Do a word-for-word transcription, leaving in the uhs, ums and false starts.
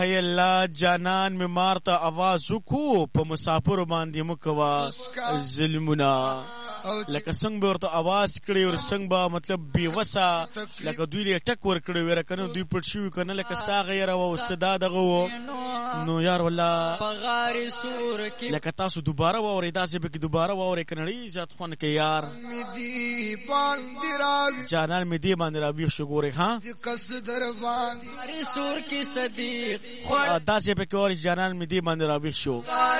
ای الله جانان می مارته आवाज وکړو په مسافر باندې مکوا ظلمونه لکه څنګه به ورته आवाज کړی ور څنګه به مطلب بیوسه لکه دوی له ټک ور کړی ور کنه دوی پټ شي کنه لکه ساغه یې راو صدا دغه وو نو یار والله بغار سور کی لکه تاسو دوباره ووري داسې به کې دوباره ووري کنه ذات خون کې یار می باندې راوي جانان می دی باندې راوي شو ګوري ها قصدر باندې سور کی صدیق داسې به کې اور جانان می دی باندې راوي شو